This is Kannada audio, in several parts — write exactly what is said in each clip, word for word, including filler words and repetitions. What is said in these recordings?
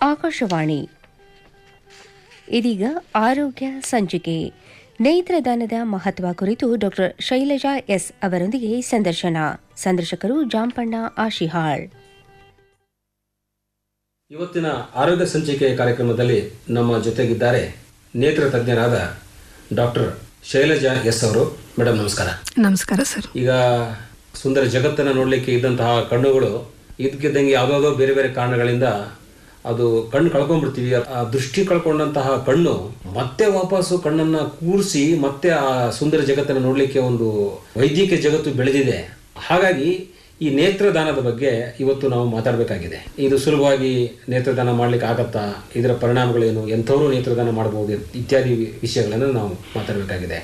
ಆಕಾಶವಾಣಿ. ಇದೀಗ ಆರೋಗ್ಯ ಸಂಚಿಕೆ. ನೇತ್ರದಾನದ ಮಹತ್ವ ಕುರಿತು ಡಾಕ್ಟರ್ ಶೈಲಜಾ ಎಸ್ ಅವರೊಂದಿಗೆ ಸಂದರ್ಶನ. ಸಂದರ್ಶಕರು ಜಾಂಪಣ್ಣ ಆಶಿಹಾಳ್. ಇವತ್ತಿನ ಆರೋಗ್ಯ ಸಂಚಿಕೆ ಕಾರ್ಯಕ್ರಮದಲ್ಲಿ ನಮ್ಮ ಜೊತೆಗಿದ್ದಾರೆ ನೇತ್ರ ತಜ್ಞರಾದ ಡಾಕ್ಟರ್ ಶೈಲಜಾ ಎಸ್ ಅವರು. ಮೇಡಮ್ ನಮಸ್ಕಾರ. ನಮಸ್ಕಾರ ಸರ್. ಈಗ ಸುಂದರ ಜಗತ್ತನ್ನು ನೋಡಲಿಕ್ಕೆ ಇದ್ದಂತಹ ಕಣ್ಣುಗಳು ಇದ್ದಕ್ಕಿದ್ದಂಗೆ ಯಾವುದಾವುದೋ ಬೇರೆ ಬೇರೆ ಕಾರಣಗಳಿಂದ ಅದು ಕಣ್ಣು ಕಳ್ಕೊಂಡ್ಬಿಡ್ತೀವಿ. ಆ ದೃಷ್ಟಿ ಕಳ್ಕೊಂಡಂತಹ ಕಣ್ಣು ಮತ್ತೆ ವಾಪಸ್ಸು ಕಣ್ಣನ್ನು ಕೂರಿಸಿ ಮತ್ತೆ ಆ ಸುಂದರ ಜಗತ್ತನ್ನು ನೋಡಲಿಕ್ಕೆ ಒಂದು ವೈದ್ಯಕೀಯ ಜಗತ್ತು ಬೆಳೆದಿದೆ. ಹಾಗಾಗಿ ಈ ನೇತ್ರದಾನದ ಬಗ್ಗೆ ಇವತ್ತು ನಾವು ಮಾತಾಡಬೇಕಾಗಿದೆ. ಇದು ಸುಲಭವಾಗಿ ನೇತ್ರದಾನ ಮಾಡಲಿಕ್ಕೆ ಆಗತ್ತಾ, ಇದರ ಪರಿಣಾಮಗಳೇನು, ಎಂಥವರು ನೇತ್ರದಾನ ಮಾಡಬಹುದು ಇತ್ಯಾದಿ ವಿಷಯಗಳನ್ನು ನಾವು ಮಾತಾಡಬೇಕಾಗಿದೆ.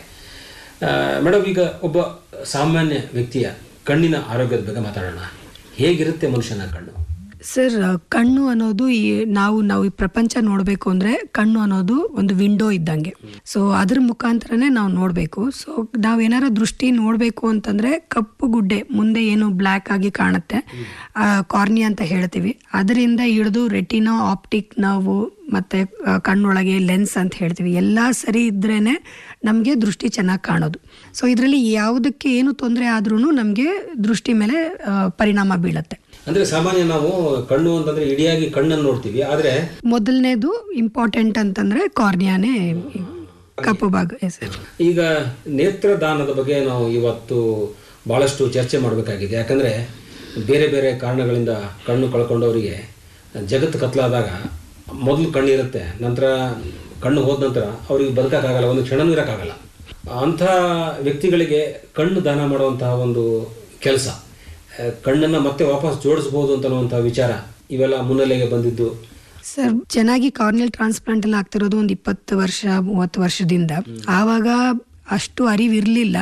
ಮೇಡಮ್, ಈಗ ಒಬ್ಬ ಸಾಮಾನ್ಯ ವ್ಯಕ್ತಿಯ ಕಣ್ಣಿನ ಆರೋಗ್ಯದ ಬಗ್ಗೆ ಮಾತಾಡೋಣ. ಹೇಗಿರುತ್ತೆ ಮನುಷ್ಯನ ಕಣ್ಣು? ಸರ್, ಕಣ್ಣು ಅನ್ನೋದು ಈ ನಾವು ನಾವು ಈ ಪ್ರಪಂಚ ನೋಡಬೇಕು ಅಂದರೆ ಕಣ್ಣು ಅನ್ನೋದು ಒಂದು ವಿಂಡೋ ಇದ್ದಂಗೆ. ಸೊ ಅದ್ರ ಮುಖಾಂತರನೇ ನಾವು ನೋಡಬೇಕು. ಸೊ ನಾವು ಏನಾರ ದೃಷ್ಟಿ ನೋಡಬೇಕು ಅಂತಂದರೆ ಕಪ್ಪು ಗುಡ್ಡೆ ಮುಂದೆ ಏನು ಬ್ಲ್ಯಾಕ್ ಆಗಿ ಕಾಣುತ್ತೆ, ಕಾರ್ನಿಯಾ ಅಂತ ಹೇಳ್ತೀವಿ, ಅದರಿಂದ ಹಿಡಿದು ರೆಟಿನೋ, ಆಪ್ಟಿಕ್ ನರ್ವು ಮತ್ತು ಕಣ್ಣೊಳಗೆ ಲೆನ್ಸ್ ಅಂತ ಹೇಳ್ತೀವಿ, ಎಲ್ಲ ಸರಿ ಇದ್ರೇ ನಮಗೆ ದೃಷ್ಟಿ ಚೆನ್ನಾಗಿ ಕಾಣೋದು. ಸೊ ಇದರಲ್ಲಿ ಯಾವುದಕ್ಕೆ ಏನು ತೊಂದರೆ ಆದ್ರೂ ನಮಗೆ ದೃಷ್ಟಿ ಮೇಲೆ ಪರಿಣಾಮ ಬೀಳುತ್ತೆ. ಅಂದ್ರೆ ಸಾಮಾನ್ಯ ನಾವು ಕಣ್ಣು ಅಂತಂದ್ರೆ ಇಡಿಯಾಗಿ ಕಣ್ಣನ್ನು ನೋಡ್ತೀವಿ, ಆದ್ರೆ ಮೊದಲನೇದು ಇಂಪಾರ್ಟೆಂಟ್ ಅಂತಂದ್ರೆ ಕಾರ್ನಿಯಾನೇ, ಕಪ್ಪು ಭಾಗ. ಈಗ ನೇತ್ರದಾನದ ಬಗ್ಗೆ ನಾವು ಇವತ್ತು ಬಹಳಷ್ಟು ಚರ್ಚೆ ಮಾಡಬೇಕಾಗಿದೆ. ಯಾಕಂದ್ರೆ ಬೇರೆ ಬೇರೆ ಕಾರಣಗಳಿಂದ ಕಣ್ಣು ಕಳ್ಕೊಂಡವರಿಗೆ ಜಗತ್ತು ಕತ್ಲಾದಾಗ ಮೊದಲು ಕಣ್ಣಿರುತ್ತೆ, ನಂತರ ಕಣ್ಣು ಹೋದ ನಂತರ ಅವ್ರಿಗೆ ಬದುಕೋಕ್ಕಾಗಲ್ಲ, ಒಂದು ಕ್ಷಣನೂ ಇರೋಕ್ಕಾಗಲ್ಲ. ಅಂಥ ವ್ಯಕ್ತಿಗಳಿಗೆ ಕಣ್ಣು ದಾನ ಮಾಡುವಂತಹ ಒಂದು ಕೆಲಸ, ಕಣ್ಣನ್ನು ಮತ್ತೆ ವಾಪಸ್ ಜೋಡಿಸ್ಬೋದು ಅಂತನ್ನುವಂಥ ವಿಚಾರ ಇವೆಲ್ಲ ಮುನ್ನೆಲೆಗೆ ಬಂದಿದ್ದು. ಸರ್, ಚೆನ್ನಾಗಿ ಕಾರ್ನಿಯಲ್ ಟ್ರಾನ್ಸ್ಪ್ಲಾಂಟ್ ಎಲ್ಲ ಆಗ್ತಿರೋದು ಒಂದು ಇಪ್ಪತ್ತು ವರ್ಷ ಮೂವತ್ತು ವರ್ಷದಿಂದ. ಆವಾಗ ಅಷ್ಟು ಅರಿವಿರಲಿಲ್ಲ.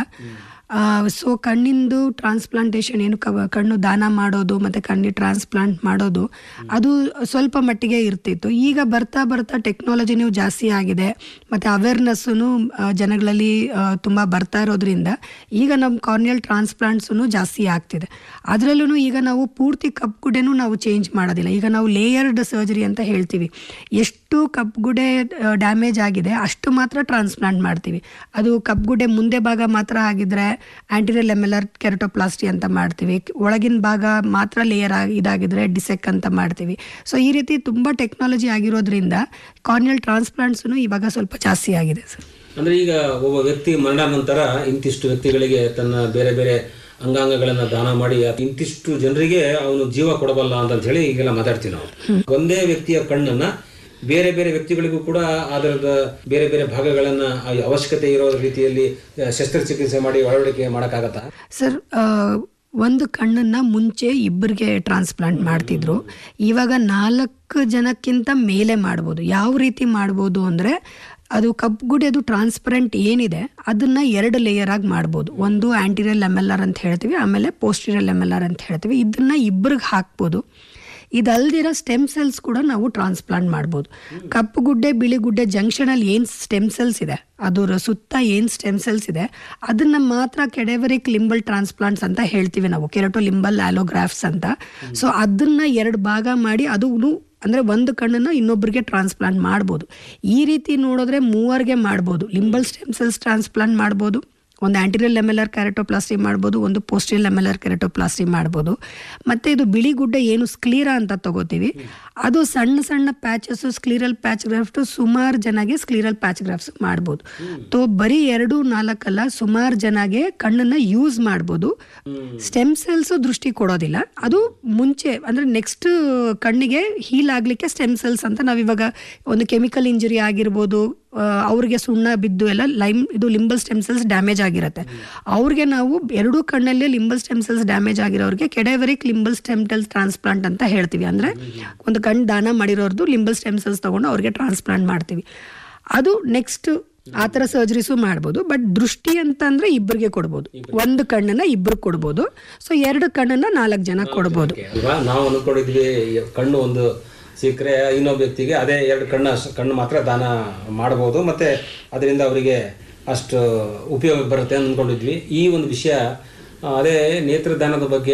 ಸೊ ಕಣ್ಣಿಂದು ಟ್ರಾನ್ಸ್ಪ್ಲಾಂಟೇಷನ್ ಏನು ಕಣ್ಣು ದಾನ ಮಾಡೋದು ಮತ್ತು ಕಣ್ಣಿಗೆ ಟ್ರಾನ್ಸ್ಪ್ಲಾಂಟ್ ಮಾಡೋದು ಅದು ಸ್ವಲ್ಪ ಮಟ್ಟಿಗೆ ಇರ್ತಿತ್ತು. ಈಗ ಬರ್ತಾ ಬರ್ತಾ ಟೆಕ್ನಾಲಜಿನೂ ಜಾಸ್ತಿ ಆಗಿದೆ ಮತ್ತು ಅವೇರ್ನೆಸ್ಸೂ ಜನಗಳಲ್ಲಿ ತುಂಬ ಬರ್ತಾ ಇರೋದ್ರಿಂದ ಈಗ ನಮ್ಮ ಕಾರ್ನಿಯಲ್ ಟ್ರಾನ್ಸ್ಪ್ಲಾಂಟ್ಸೂ ಜಾಸ್ತಿ ಆಗ್ತಿದೆ. ಅದರಲ್ಲೂ ಈಗ ನಾವು ಪೂರ್ತಿ ಕಪ್ಪುಗುಡೆನೂ ನಾವು ಚೇಂಜ್ ಮಾಡೋದಿಲ್ಲ. ಈಗ ನಾವು ಲೇಯರ್ಡ್ ಸರ್ಜರಿ ಅಂತ ಹೇಳ್ತೀವಿ. ಎಷ್ಟು ಕಪ್ಪುಗುಡೆ ಡ್ಯಾಮೇಜ್ ಆಗಿದೆ ಅಷ್ಟು ಮಾತ್ರ ಟ್ರಾನ್ಸ್ಪ್ಲಾಂಟ್ ಮಾಡ್ತೀವಿ. ಅದು ಕಪ್ಪುಗುಡೆ ಮುಂದೆ ಭಾಗ ಮಾತ್ರ ಆಗಿದ್ರೆ ಆಂಟಿರಿಯರ್ ಲ್ಯಾಮೆಲ್ಲರ್ ಕೆರಟೋಪ್ಲಾಸ್ಟಿ ಅಂತ ಮಾಡ್ತೀವಿ. ಒಳಗಿನ ಭಾಗ ಮಾತ್ರ ಲೇಯರ್ ಆಗಿ ಇದಾಗಿದ್ರೆ ಡಿಸೆಕ್ ಅಂತ ಮಾಡ್ತೀವಿ. ಸೊ ಈ ರೀತಿ ತುಂಬ ಟೆಕ್ನಾಲಜಿ ಆಗಿರೋದ್ರಿಂದ ಕಾರ್ನಿಯಲ್ ಟ್ರಾನ್ಸ್ಪ್ಲಾಂಟ್ಸೂ ಇವಾಗ ಸ್ವಲ್ಪ ಜಾಸ್ತಿ ಆಗಿದೆ ಸರ್. ಅಂದರೆ ಈಗ ಒಬ್ಬ ವ್ಯಕ್ತಿ ಮರಣ ನಂತರ ಇಂತಿಷ್ಟು ವ್ಯಕ್ತಿಗಳಿಗೆ ತನ್ನ ಬೇರೆ ಬೇರೆ ಅಂಗಾಂಗಗಳನ್ನು ದಾನ ಮಾಡಿ ಇಂತಿಷ್ಟು ಜನರಿಗೆ ಅವನು ಜೀವ ಕೊಡಬಲ್ಲ ಅಂತ ಹೇಳಿ ಈಗೆಲ್ಲ ಮಾತಾಡ್ತೀವಿ ನಾವು. ಒಂದೇ ವ್ಯಕ್ತಿಯ ಕಣ್ಣನ್ನು ಬೇರೆ ಬೇರೆ ವ್ಯಕ್ತಿಗಳಿಗೂ ಕೂಡ ಅದರದ ಬೇರೆ ಬೇರೆ ಭಾಗಗಳನ್ನ ಅವಶ್ಯಕತೆ ಇರೋ ರೀತಿಯಲ್ಲಿ ಶಸ್ತ್ರಚಿಕಿತ್ಸೆ ಮಾಡಿ ಒಳವಡಿಕೆ ಮಾಡೋಕ್ಕಾಗತ್ತಾ? ಸರ್, ಒಂದು ಕಣ್ಣನ್ನ ಮುಂಚೆ ಇಬ್ಬರಿಗೆ ಟ್ರಾನ್ಸ್ಪ್ಲಾಂಟ್ ಮಾಡ್ತಿದ್ರು. ಇವಾಗ ನಾಲ್ಕು ಜನಕ್ಕಿಂತ ಮೇಲೆ ಮಾಡ್ಬೋದು. ಯಾವ ರೀತಿ ಮಾಡ್ಬೋದು ಅಂದರೆ, ಅದು ಕಪ್ಪುಗುಡೆದು ಟ್ರಾನ್ಸ್ಪರೆಂಟ್ ಏನಿದೆ ಅದನ್ನು ಎರಡು ಲೇಯರ್ ಆಗಿ ಮಾಡ್ಬೋದು. ಒಂದು ಆಂಟಿರಿಯರ್ ಲ್ಯಾಮೆಲ್ಲರ್ ಅಂತ ಹೇಳ್ತೀವಿ, ಆಮೇಲೆ ಪೋಸ್ಟೀರಿಯರ್ ಲ್ಯಾಮೆಲ್ಲರ್ ಅಂತ ಹೇಳ್ತೀವಿ. ಇದನ್ನು ಇಬ್ಬರಿಗೆ ಹಾಕ್ಬೋದು. ಇದಲ್ದಿರ ಸ್ಟೆಮ್ ಸೆಲ್ಸ್ ಕೂಡ ನಾವು ಟ್ರಾನ್ಸ್ಪ್ಲಾಂಟ್ ಮಾಡ್ಬೋದು. ಕಪ್ಪುಗುಡ್ಡೆ ಬಿಳಿಗುಡ್ಡೆ ಜಂಕ್ಷನಲ್ಲಿ ಏನು ಸ್ಟೆಮ್ ಸೆಲ್ಸ್ ಇದೆ, ಅದರ ಸುತ್ತ ಏನು ಸ್ಟೆಮ್ ಸೆಲ್ಸ್ ಇದೆ ಅದನ್ನು ಮಾತ್ರ ಕೆಡೆವರಿಕ್ ಲಿಂಬಲ್ ಟ್ರಾನ್ಸ್ಪ್ಲಾಂಟ್ಸ್ ಅಂತ ಹೇಳ್ತೀವಿ ನಾವು, ಕೆರಟೋ ಲಿಂಬಲ್ ಆಲೋಗ್ರಾಫ್ಸ್ ಅಂತ. ಸೊ ಅದನ್ನು ಎರಡು ಭಾಗ ಮಾಡಿ ಅದು ಅಂದರೆ ಒಂದು ಕಣ್ಣನ್ನು ಇನ್ನೊಬ್ಬರಿಗೆ ಟ್ರಾನ್ಸ್ಪ್ಲಾಂಟ್ ಮಾಡ್ಬೋದು. ಈ ರೀತಿ ನೋಡಿದ್ರೆ ಮೂವರಿಗೆ ಮಾಡ್ಬೋದು. ಲಿಂಬಲ್ ಸ್ಟೆಮ್ ಸೆಲ್ಸ್ ಟ್ರಾನ್ಸ್ಪ್ಲಾಂಟ್ ಮಾಡ್ಬೋದು, ಒಂದು ಆಂಟಿರಿಯರ್ ಲ್ಯಾಮೆಲ್ಲರ್ ಕೆರಟೋಪ್ಲಾಸ್ಟಿ ಮಾಡ್ಬೋದು, ಒಂದು ಪೋಸ್ಟೀರಿಯರ್ ಲ್ಯಾಮೆಲ್ಲರ್ ಕೆರಟೋಪ್ಲಾಸ್ಟಿ ಮಾಡ್ಬೋದು. ಮತ್ತು ಇದು ಬಿಳಿ ಗುಡ್ಡೆ ಏನು ಸ್ಕ್ಲೀರಾ ಅಂತ ತಗೋತೀವಿ, ಅದು ಸಣ್ಣ ಸಣ್ಣ ಪ್ಯಾಚಸ್ಸು ಸ್ಕ್ಲೀರಲ್ ಪ್ಯಾಚ್ ಗ್ರಾಫ್ಟು ಸುಮಾರು ಜನಗೆ ಸ್ಕ್ಲೀರಲ್ ಪ್ಯಾಚ್ ಗ್ರಾಫ್ಸ್ ಮಾಡ್ಬೋದು. ತೋ ಬರೀ ಎರಡು ನಾಲ್ಕಲ್ಲ, ಸುಮಾರು ಜನಗೆ ಕಣ್ಣನ್ನು ಯೂಸ್ ಮಾಡ್ಬೋದು. ಸ್ಟೆಮ್ ಸೆಲ್ಸು ದೃಷ್ಟಿ ಕೊಡೋದಿಲ್ಲ, ಅದು ಮುಂಚೆ ಅಂದರೆ ನೆಕ್ಸ್ಟ್ ಕಣ್ಣಿಗೆ ಹೀಲ್ ಆಗಲಿಕ್ಕೆ ಸ್ಟೆಮ್ ಸೆಲ್ಸ್ ಅಂತ ನಾವಿವಾಗ ಒಂದು ಕೆಮಿಕಲ್ ಇಂಜುರಿ ಆಗಿರ್ಬೋದು, ಅವ್ರಿಗೆ ಸುಣ್ಣ ಬಿದ್ದು ಎಲ್ಲ ಲೈಮ್ ಇದು ಲಿಂಬಲ್ ಸ್ಟೆಮ್ ಸೆಲ್ಸ್ ಡ್ಯಾಮೇಜ್ ಆಗಿರುತ್ತೆ. ಅವ್ರಿಗೆ ನಾವು ಎರಡೂ ಕಣ್ಣಲ್ಲೇ ಲಿಂಬಲ್ stem cells damage ಆಗಿರೋರಿಗೆ ಕೆಡೆವರಿಕ್ ಲಿಂಬಲ್ stem cells transplant ಅಂತ ಹೇಳ್ತೀವಿ. ಅಂದರೆ ಒಂದು ಕಣ್ಣು ದಾನ ಮಾಡಿರೋರ್ದು ಲಿಂಬಲ್ ಸ್ಟೆಮ್ ಸೆಲ್ಸ್ ತಗೊಂಡು ಅವ್ರಿಗೆ ಟ್ರಾನ್ಸ್ಪ್ಲಾಂಟ್ ಮಾಡ್ತೀವಿ. ಅದು ನೆಕ್ಸ್ಟ್ ಆ ಥರ ಸರ್ಜರೀಸು ಮಾಡ್ಬೋದು. ಬಟ್ ದೃಷ್ಟಿ ಅಂತ ಅಂದರೆ ಇಬ್ಬರಿಗೆ ಕೊಡ್ಬೋದು, ಒಂದು ಕಣ್ಣನ್ನು ಇಬ್ಬರಿಗೆ ಕೊಡ್ಬೋದು. ಸೊ ಎರಡು ಕಣ್ಣನ್ನು ನಾಲ್ಕು ಜನ ಕೊಡ್ಬೋದು. ನಾವು ಅನ್ಕೊಂಡಿದ್ವಿ ಕಣ್ಣು ಒಂದು ಸಿಕ್ಕರೆ ಇನ್ನೊಬ್ಬ ವ್ಯಕ್ತಿಗೆ ಅದೇ ಎರಡು ಕಣ್ಣ ಕಣ್ಣು ಮಾತ್ರ ದಾನ ಮಾಡ್ಬೋದು, ಮತ್ತು ಅದರಿಂದ ಅವರಿಗೆ ಅಷ್ಟು ಉಪಯೋಗ ಬರುತ್ತೆ ಅಂದ್ಕೊಂಡಿದ್ವಿ. ಈ ಒಂದು ವಿಷಯ ಅದೇ ನೇತ್ರದಾನದ ಬಗ್ಗೆ